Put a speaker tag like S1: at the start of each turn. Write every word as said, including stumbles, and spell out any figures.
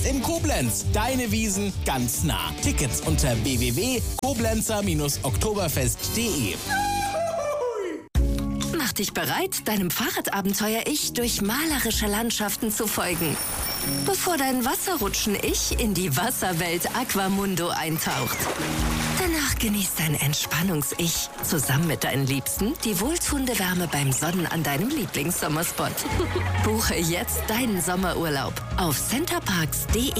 S1: in Koblenz. Deine Wiesn ganz nah. Tickets unter w w w punkt koblenzer oktoberfest punkt de.
S2: Mach dich bereit, deinem Fahrradabenteuer-Ich durch malerische Landschaften zu folgen, bevor dein Wasserrutschen-Ich in die Wasserwelt Aquamundo eintaucht. Danach genießt dein Entspannungs-Ich zusammen mit deinen Liebsten die wohltuende Wärme beim Sonnen an deinem Lieblingssommerspot. Buche jetzt deinen Sommerurlaub auf centerparks punkt de.